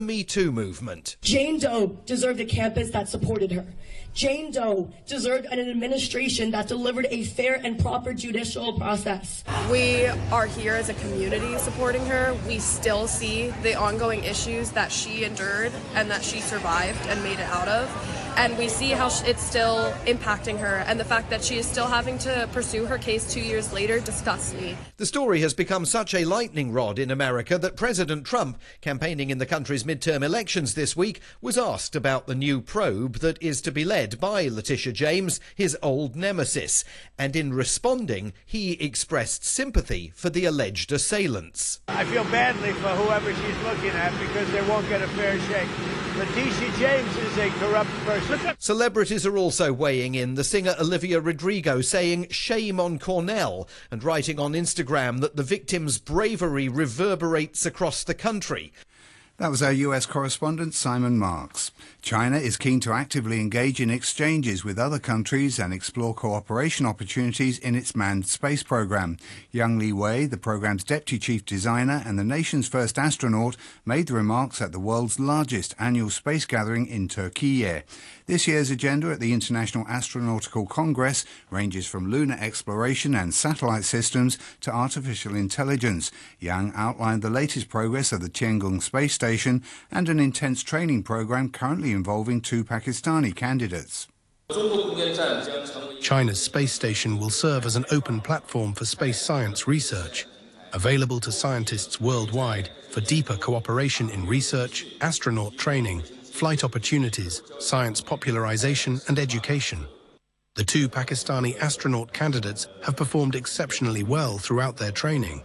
Me Too movement. Jane Doe deserved a campus that supported her. Jane Doe deserved an administration that delivered a fair and proper judicial process. We are here as a community supporting her. We still see the ongoing issues that she endured and that she survived and made it out of. And we see how it's still impacting her, and the fact that she is still having to pursue her case 2 years later disgusts me. The story has become such a lightning rod in America that President Trump, campaigning in the country's midterm elections this week, was asked about the new probe that is to be led by Letitia James, his old nemesis. And in responding, he expressed sympathy for the alleged assailants. I feel badly for whoever she's looking at because they won't get a fair shake. Letitia James is a corrupt person. Celebrities are also weighing in, the singer Olivia Rodrigo saying shame on Cornell and writing on Instagram that the victim's bravery reverberates across the country. That was our US correspondent Simon Marks. China is keen to actively engage in exchanges with other countries and explore cooperation opportunities in its manned space program. Yang Liwei, the program's deputy chief designer and the nation's first astronaut, made the remarks at the world's largest annual space gathering in Turkey. This year's agenda at the International Astronautical Congress ranges from lunar exploration and satellite systems to artificial intelligence. Yang outlined the latest progress of the Tiangong space station and an intense training program currently involving 2 Pakistani candidates. China's space station will serve as an open platform for space science research, available to scientists worldwide for deeper cooperation in research, astronaut training, flight opportunities, science popularization and education. The 2 Pakistani astronaut candidates have performed exceptionally well throughout their training.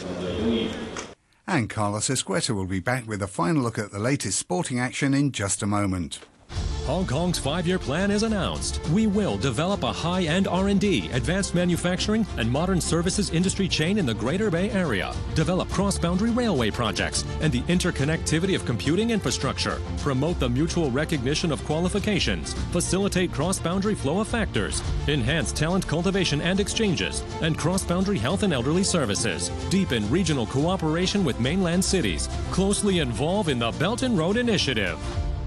And Carlos Escueta will be back with a final look at the latest sporting action in just a moment. Hong Kong's 5-year plan is announced. We will develop a high-end R&D, advanced manufacturing, and modern services industry chain in the Greater Bay Area. Develop cross-boundary railway projects and the interconnectivity of computing infrastructure. Promote the mutual recognition of qualifications. Facilitate cross-boundary flow of factors. Enhance talent cultivation and exchanges. And cross-boundary health and elderly services. Deepen regional cooperation with mainland cities. Closely involve in the Belt and Road Initiative.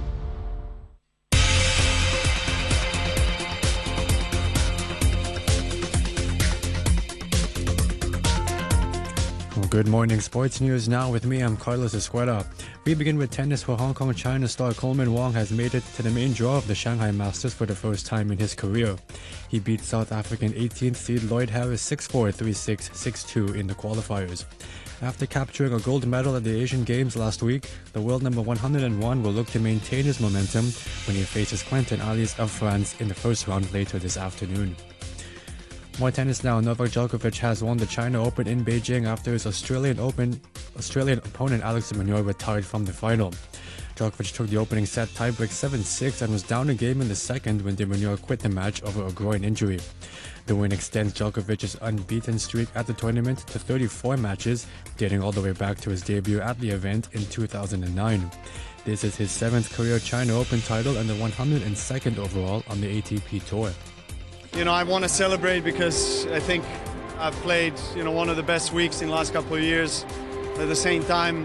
Good morning, sports news now with me. I'm Carlos Escueta. We begin with tennis, where Hong Kong China star Coleman Wong has made it to the main draw of the Shanghai Masters for the first time in his career. He beat South African 18th seed Lloyd Harris 6-4, 3-6, 6-2 in the qualifiers. After capturing a gold medal at the Asian Games last week, the world number 101 will look to maintain his momentum when he faces Quentin Alice of France in the first round later this afternoon. More tennis now. Novak Djokovic has won the China Open in Beijing after his Australian opponent Alex de Minaur retired from the final. Djokovic took the opening set tiebreak 7-6 and was down a game in the second when de Minaur quit the match over a groin injury. The win extends Djokovic's unbeaten streak at the tournament to 34 matches, dating all the way back to his debut at the event in 2009. This is his 7th career China Open title and the 102nd overall on the ATP Tour. You know, I want to celebrate because I think I've played, one of the best weeks in the last couple of years. At the same time,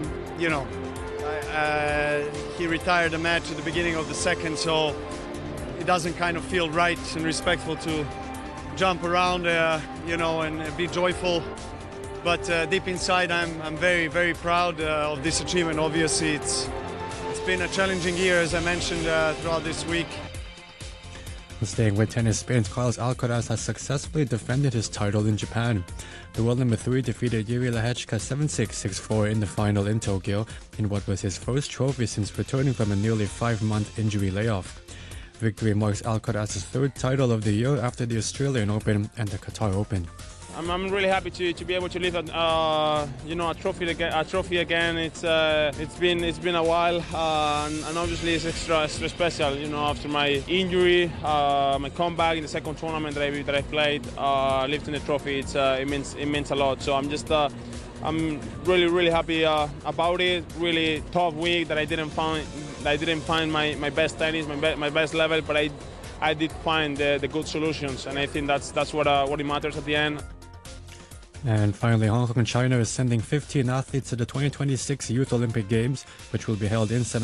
he retired the match at the beginning of the second, so it doesn't kind of feel right and respectful to jump around, and be joyful. But deep inside, I'm very, very proud of this achievement. Obviously, it's been a challenging year, as I mentioned, throughout this week. Staying with tennis, Spain's Carlos Alcaraz has successfully defended his title in Japan. The world number 3 defeated Yuri Lehechka 7-6, 6-4 in the final in Tokyo, in what was his first trophy since returning from a nearly 5-month injury layoff. Victory marks Alcaraz's 3rd title of the year after the Australian Open and the Qatar Open. I'm really happy to be able to lift a trophy again. It's been a while, and obviously it's extra special. After my injury, my comeback in the second tournament that I played, lifting the trophy, it means a lot. So I'm really happy about it. Really tough week that I didn't find my best tennis, my best level, but I did find the good solutions, and I think that's what it matters at the end. And finally, Hong Kong and China is sending 15 athletes to the 2026 Youth Olympic Games, which will be held in St.